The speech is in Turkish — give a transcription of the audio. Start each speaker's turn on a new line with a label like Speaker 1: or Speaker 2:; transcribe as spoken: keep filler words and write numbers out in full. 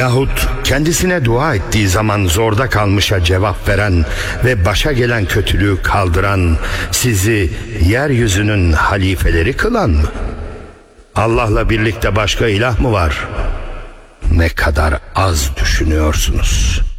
Speaker 1: Yahut kendisine dua ettiği zaman zorda kalmışa cevap veren ve başa gelen kötülüğü kaldıran, sizi yeryüzünün halifeleri kılan mı? Allah'la birlikte başka ilah mı var? Ne kadar az düşünüyorsunuz.